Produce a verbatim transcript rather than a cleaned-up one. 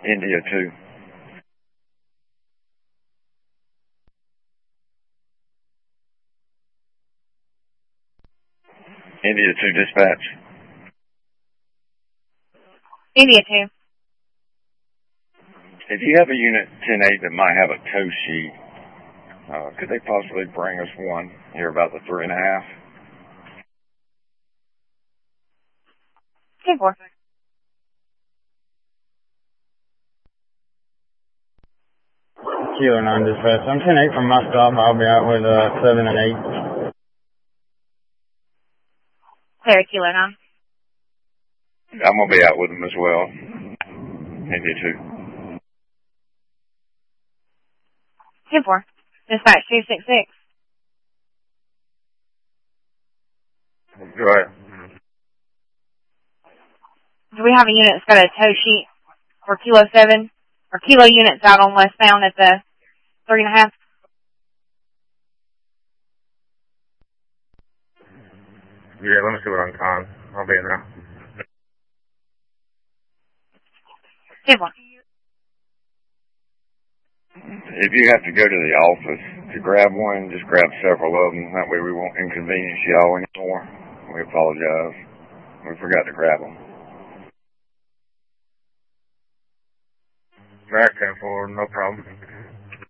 India two. India two dispatch. India two. If you have a unit ten eight that might have a tow sheet, uh, could they possibly bring us one here about the three and a half? ten four. Kilo nine dispatch. I'm ten eight from my stop. I'll be out with uh, seven and eight. Clear, Kilo nine. I'm going to be out with them as well. India two. ten four. Dispatch two six six. Go ahead. Do we have a unit that's got a tow sheet for Kilo seven? Or Kilo units out on westbound at the three and a half? Yeah, let me see what I'm on. I'll be in there. ten four. If you have to go to the office to grab one, just grab several of them. That way we won't inconvenience y'all anymore. We apologize. We forgot to grab them. Right, ten four, no problem.